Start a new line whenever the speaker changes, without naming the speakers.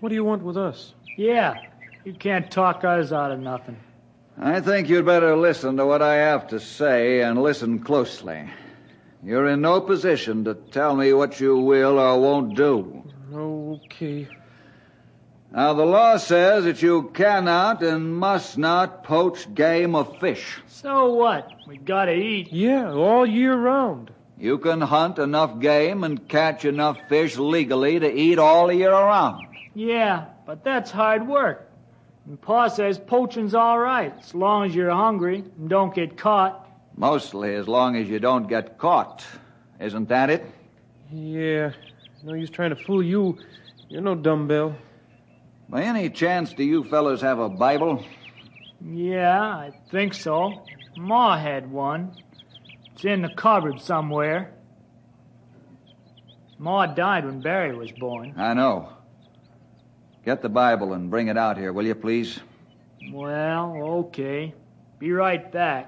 What do you want with us?
Yeah, you can't talk us out of nothing.
I think you'd better listen to what I have to say and listen closely. You're in no position to tell me what you will or won't do.
Okay.
Now, the law says that you cannot and must not poach game or fish.
So what? We gotta eat.
Yeah, all year round.
You can hunt enough game and catch enough fish legally to eat all year around.
Yeah, but that's hard work. And Pa says poaching's all right, as long as you're hungry and don't get caught.
Mostly as long as you don't get caught. Isn't that it?
Yeah, no use trying to fool you. You're no dumbbell.
By any chance, do you fellas have a Bible?
Yeah, I think so. Ma had one. It's in the cupboard somewhere. Ma died when Barry was born.
I know. Get the Bible and bring it out here, will you, please?
Well, okay. Be right back.